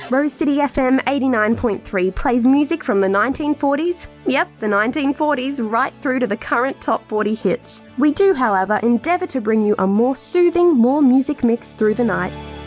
Rose City FM 89.3 plays music from the 1940s, yep, the 1940s, right through to the current top 40 hits. We do, however, endeavour to bring you a more soothing, more music mix through the night.